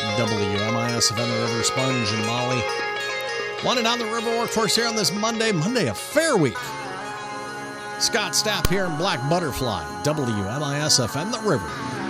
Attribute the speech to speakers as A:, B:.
A: WMIS FM, the River Sponge and Molly. Wanted on the river workforce here on this Monday of Fair Week. Scott Stapp here in Black Butterfly, WMIS FM, the River.